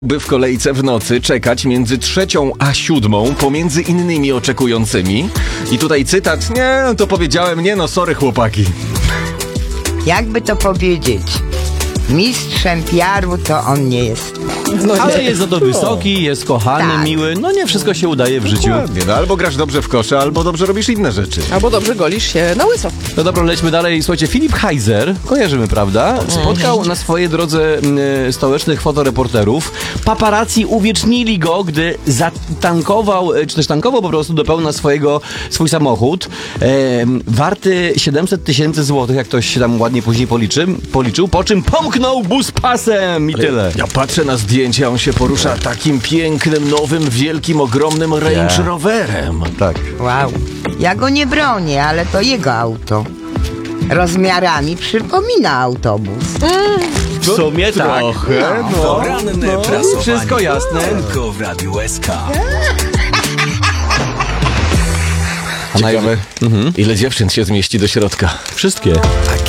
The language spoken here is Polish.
By w kolejce w nocy czekać między 3 a 7 pomiędzy innymi oczekującymi. I tutaj cytat, nie, to powiedziałem, nie no, sorry chłopaki. Jakby to powiedzieć, mistrzem PR-u to on nie jest. Ale jest za to wysoki, jest kochany, Tak. miły. No nie wszystko się udaje w życiu. Ładnie, no albo grasz dobrze w kosze, albo dobrze robisz inne rzeczy. Albo dobrze golisz się na łyso. No dobra, lećmy dalej. Słuchajcie, Filip Heiser, kojarzymy, prawda? Spotkał na swojej drodze stołecznych fotoreporterów. Paparazzi uwiecznili go, gdy zatankował, czy też tankował po prostu do pełna swój samochód. Warty 700 000 złotych, jak ktoś się tam ładnie później policzył, po czym pomknął bus pasem i tyle. Ja patrzę na zdjęcia, on się porusza takim pięknym, nowym, wielkim, ogromnym Range Roverem. Tak. Wow. Ja go nie bronię, ale to jego auto. Rozmiarami przypomina autobus. W sumie tak. Trochę, no. Poranne prasowanie. Wszystko jasne. Tylko w Radiu SK. Ciekawe, ile dziewczyn się zmieści do środka. Wszystkie. Takie